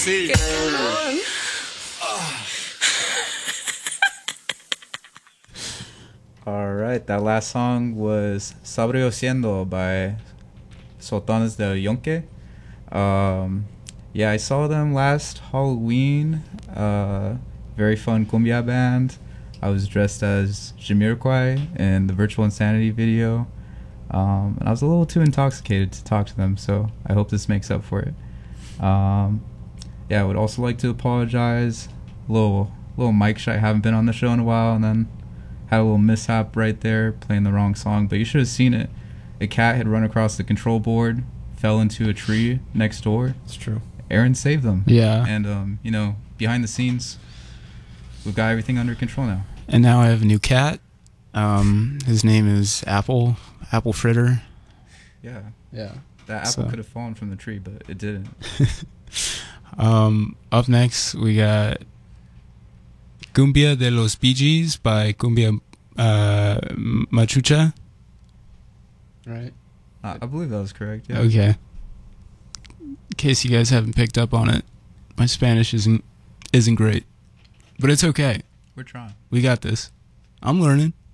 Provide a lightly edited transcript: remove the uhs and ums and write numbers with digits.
Sí. All right, that last song was Sabrio Siendo by Sultanes del Yonke. Yeah, I saw them last Halloween. Very fun cumbia band. I was dressed as Jamiroquai in the Virtual Insanity video. And I was a little too intoxicated to talk to them, so I hope this makes up for it. Yeah, I would also like to apologize. Little mic shot. I haven't been on the show in a while, and then had a little mishap right there, playing the wrong song. But you should have seen it. A cat had run across the control board, fell into a tree next door. It's true. Aaron saved them. Yeah. And behind the scenes, we've got everything under control now. And now I have a new cat. His name is Apple Fritter. Yeah. Yeah. That apple could have fallen from the tree, but it didn't. Up next, we got Cumbia de los Bee Gees by Cumbia Machucha. Right? I believe that was correct. Yeah. Okay. In case you guys haven't picked up on it, my Spanish isn't great, but it's okay. We're trying. We got this. I'm learning.